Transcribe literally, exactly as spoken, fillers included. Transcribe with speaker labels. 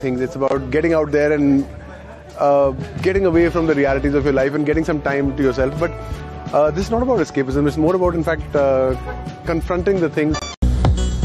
Speaker 1: things. It's about getting out there and uh, getting away from the realities of your life and getting some time to yourself. But uh, this is not about escapism. It's more about, in fact, uh, confronting the things